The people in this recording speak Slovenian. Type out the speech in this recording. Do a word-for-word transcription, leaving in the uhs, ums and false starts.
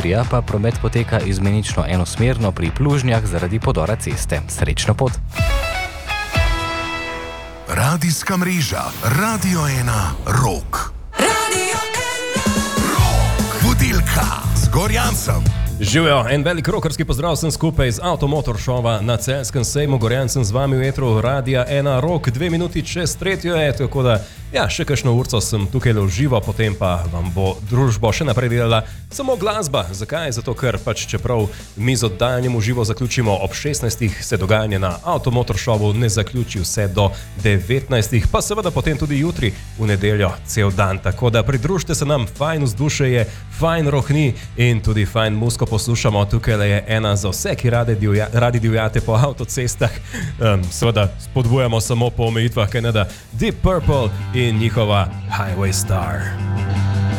Jutrija pa promet poteka izmenično enosmerno pri Plužnjah zaradi podora ceste. Srečno pot! Radijska mreža Radio ena Rok. Radio ena Rok. Vodilka z Gorjancem. Živijo, en velik rokerski pozdrav sem skupaj z Automotor Shova na Celjskem sejmu. Gorjan sem z vami v etru Radia ena Rok, dve minuti čez tretjo je, tako da ja, še kakšno urco sem tukaj le uživo, potem pa vam bo družbo še naprej delala samo glasba. Zakaj? Zato, ker pač čeprav mi z oddajanjem uživo zaključimo ob šestnajstih, se dogajanje na Automotor Shovu ne zaključi vse do devetnajstih, pa seveda potem tudi jutri v nedeljo cel dan. Tako da pridružite se nam, fajn vzdušje je, fajn rohni in tudi fajn musko poslušamo. Tukaj je ena za vse, ki radi, divja, radi divjate po avtocestah. Um, seveda spodbujamo samo po omejitvah, kaj ne da Deep Purple in njihova Highway Star.